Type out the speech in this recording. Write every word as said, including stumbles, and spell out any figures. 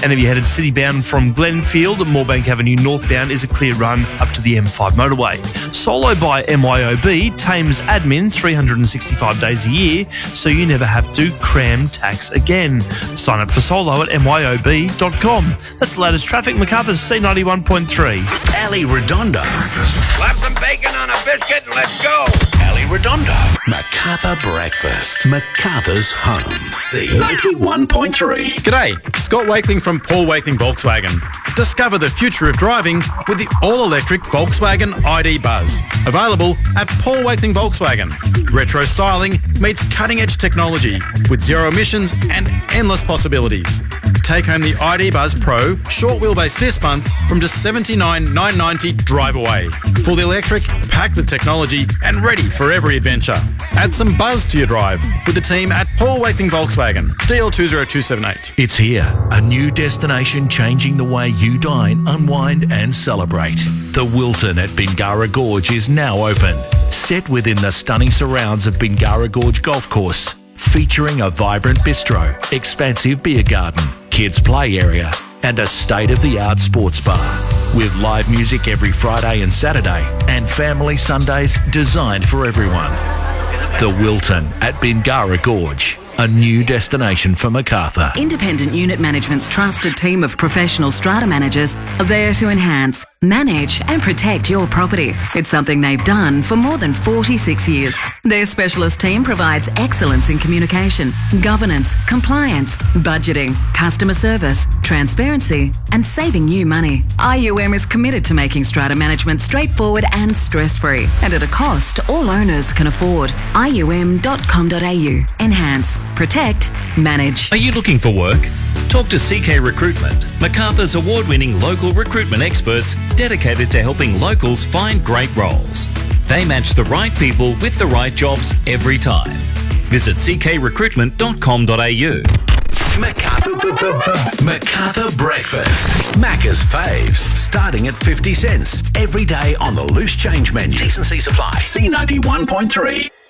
And if you're headed city-bound from Glenfield, Moorebank Avenue northbound is a clear run up to the M five motorway. Solo by M Y O B tames admin three hundred sixty-five days a year, so you never have to cram tax again. Sign up for Solo at M Y O B dot com. That's the latest traffic. Macarthur's C ninety-one point three. Ali Redondo. Slap some bacon on a biscuit and let's go. Ali Redondo. Macarthur Breakfast. Macarthur's home. C ninety-one point three. G'day, Scott Wakeling from Paul Wakeling Volkswagen. Discover the future of driving with the all-electric Volkswagen I D Buzz. Available at Paul Wakeling Volkswagen. Retro styling meets cutting-edge technology with zero emissions and endless possibilities. Take home the I D Buzz Pro short wheelbase this month from just seventy-nine thousand nine hundred ninety dollars drive away. Fully electric, packed with technology and ready for every adventure. Add some buzz to your drive with the team at Paul Wakeling Volkswagen. D L two zero two seven eight. It's here, a new destination changing the way you dine, unwind and celebrate. The Wilton at Bingara Gorge is now open. Set within the stunning surrounds of Bingara Gorge Golf Course, featuring a vibrant bistro, expansive beer garden, kids play area and a state-of-the-art sports bar. With live music every Friday and Saturday and family Sundays designed for everyone. The Wilton at Bingara Gorge, a new destination for Macarthur. Independent Unit Management's trusted team of professional strata managers are there to enhance, manage and protect your property. It's something they've done for more than forty-six years. Their specialist team provides excellence in communication, governance, compliance, budgeting, customer service, transparency and saving you money. I U M is committed to making strata management straightforward and stress-free and at a cost all owners can afford. I U M dot com dot A U. Enhance, protect, manage. Are you looking for work? Talk to C K Recruitment, Macarthur's award-winning local recruitment experts dedicated to helping locals find great roles. They match the right people with the right jobs every time. Visit c k recruitment dot com dot a u. Macarthur, Macarthur Breakfast. Macca's faves, starting at fifty cents. Every day on the loose change menu. T and C supply. C ninety-one point three.